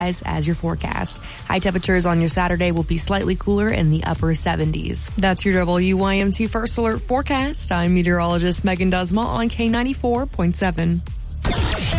as your forecast. High temperatures on your Saturday will be slightly cooler in the upper 70s. That's your WYMT First Alert forecast. I'm meteorologist Megan Dusma on K94.7.